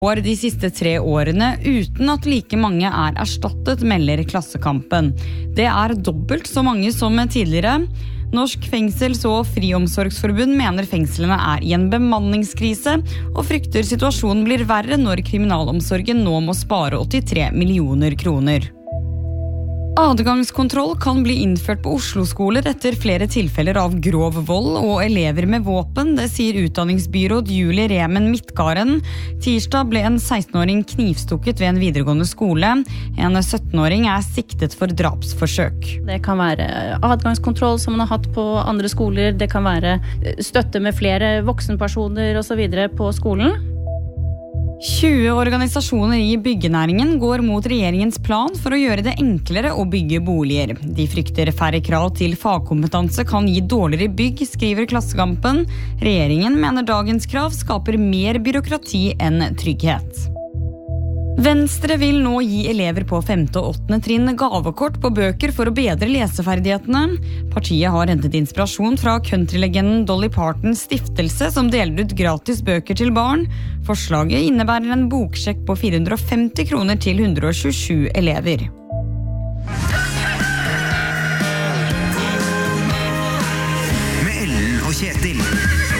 år de siste 3 årene uten at like mange erstattet, melder Klassekampen. Det dobbelt så mange som tidligere. Norsk Fengsels- og Friomsorgsforbund mener fengslene I en bemanningskrise og frykter situasjonen blir verre når kriminalomsorgen nå må spare 83 millioner kroner. Adgangskontroll kan bli innført på Oslo-skoler etter flere tilfeller av grov vold og elever med våpen, det sier utdanningsbyråd Julie Remen Midtgaren. Tirsdag ble en 16-åring knivstukket ved en videregående skole. En 17-åring siktet for drapsforsøk. Det kan være adgangskontroll som man har hatt på andre skoler, det kan være støtte med flere voksenpersoner og så videre på skolen. 20 organisasjoner I byggenæringen går mot regjeringens plan for å gjøre det enklere å bygge boliger. De frykter færre krav til fagkompetanse kan gi dårligere bygg, skriver Klassekampen. Regjeringen mener dagens krav skaper mer byråkrati enn trygghet. Venstre vil nå gi elever på 5. og 8. trinn gavekort på bøker for å bedre leseferdighetene. Partiet har hentet inspirasjon fra countrylegenden Dolly Partons stiftelse som deler ut gratis bøker til barn. Forslaget innebærer en boksjekk på 450 kroner til 127 elever. Med Ellen og Kjetil.